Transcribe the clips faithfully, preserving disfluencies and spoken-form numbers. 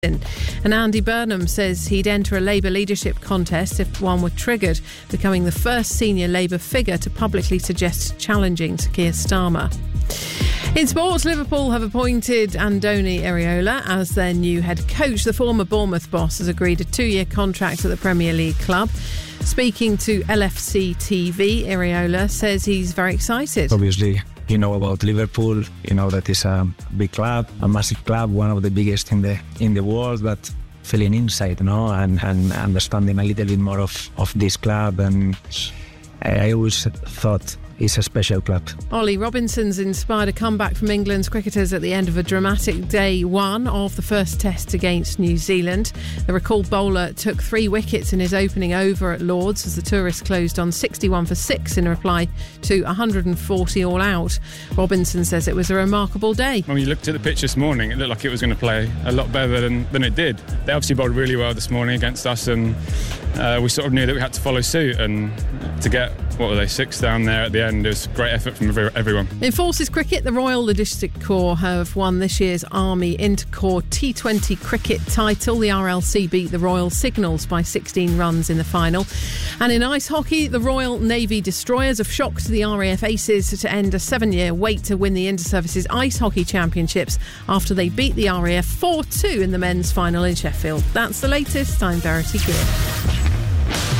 And Andy Burnham says he'd enter a Labour leadership contest if one were triggered, becoming the first senior Labour figure to publicly suggest challenging Sir Keir Starmer. In sports, Liverpool have appointed Andoni Iraola as their new head coach. The former Bournemouth boss has agreed a two-year contract at the Premier League club. Speaking to L F C T V, Iraola says he's very excited. Obviously, you know about Liverpool, you know that is a big club, a massive club, one of the biggest in the in the world, but feeling inside, you know, and, and understanding a little bit more of, of this club. And I always thought it's a special club. Ollie Robinson's inspired a comeback from England's cricketers at the end of a dramatic day one of the first test against New Zealand. The recalled bowler took three wickets in his opening over at Lords as the tourists closed on sixty-one for six in reply to one hundred forty all out. Robinson says it was a remarkable day. When we looked at the pitch this morning, it looked like it was going to play a lot better than, than it did. They obviously bowled really well this morning against us, and uh, we sort of knew that we had to follow suit, and to get, what were they, six down there at the end, it was a great effort from everyone. In Forces cricket, the Royal Logistic Corps have won this year's Army Intercorps T twenty cricket title. The R L C beat the Royal Signals by sixteen runs in the final. And in ice hockey, the Royal Navy Destroyers have shocked the R A F Aces to end a seven-year wait to win the Inter-Services Ice Hockey Championships after they beat the R A F four two in the men's final in Sheffield. That's the latest. I'm Verity Gill.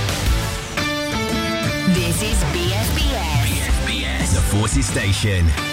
This is B S B S. B S B S, the Forces Station.